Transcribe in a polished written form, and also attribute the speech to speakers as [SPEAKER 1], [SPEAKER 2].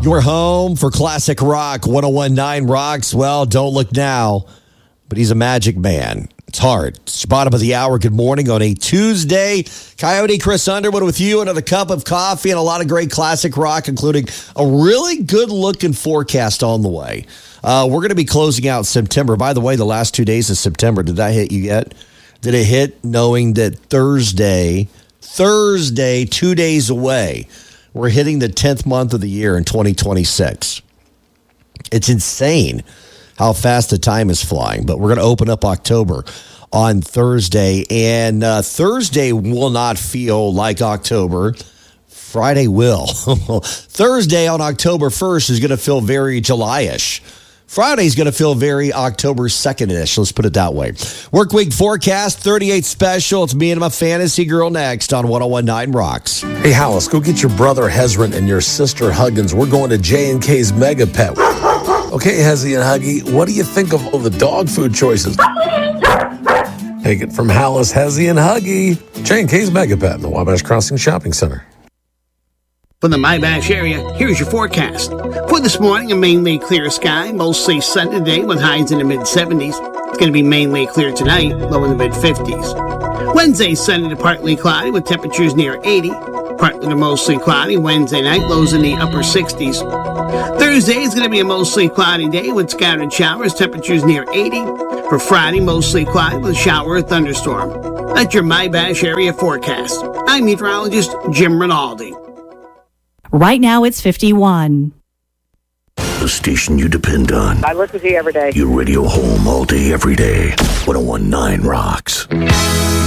[SPEAKER 1] Your home for classic rock, 101.9 Rocks. Well, don't look now, but he's a magic man. It's hard. It's the bottom of the hour. Good morning on a Tuesday. Coyote Chris Underwood with you. Another cup of coffee and a lot of great classic rock, including a really good-looking forecast on the way. We're going to be closing out September. By the way, the last 2 days of September, did that hit you yet? Did it hit knowing that Thursday, 2 days away, we're hitting the 10th month of the year in 2026. It's insane how fast the time is flying, but we're going to open up October on Thursday, and Thursday will not feel like October. Friday will. Thursday on October 1st is going to feel very July-ish. Friday's going to feel very October 2nd-ish. Let's put it that way. Work week forecast, 38 special. It's me and my fantasy girl next on 101.9 Rocks.
[SPEAKER 2] Hey, Hollis, go get your brother Hezron and your sister Huggins. We're going to J&K's Mega Pet. Okay, Hezzy and Huggy, what do you think of all the dog food choices? Take it from Hollis, Hezzy, and Huggy. J&K's Mega Pet in the Wabash Crossing Shopping Center.
[SPEAKER 3] From the Wabash area, here's your forecast. For this morning, a mainly clear sky, mostly sunny today with highs in the mid-70s. It's going to be mainly clear tonight, low in the mid-50s. Wednesday, sunny to partly cloudy with temperatures near 80. Partly to mostly cloudy Wednesday night, lows in the upper 60s. Thursday is going to be a mostly cloudy day with scattered showers, temperatures near 80. For Friday, mostly cloudy with a shower or thunderstorm. That's your Wabash area forecast. I'm meteorologist Jim Rinaldi.
[SPEAKER 4] Right now it's 51.
[SPEAKER 5] The station you depend on.
[SPEAKER 6] I listen to you every day.
[SPEAKER 5] Your radio home all day, every day. 101.9 Rocks.